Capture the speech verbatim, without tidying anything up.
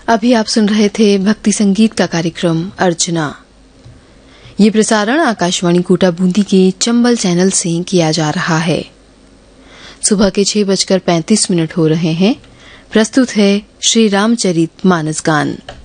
अभी आप सुन रहे थे भक्ति संगीत का कार्यक्रम अर्चना। ये प्रसारण आकाशवाणी कोटा बूंदी के चंबल चैनल से किया जा रहा है। सुबह के छह बजकर पैंतीस मिनट हो रहे हैं। प्रस्तुत है श्री रामचरित मानस गान।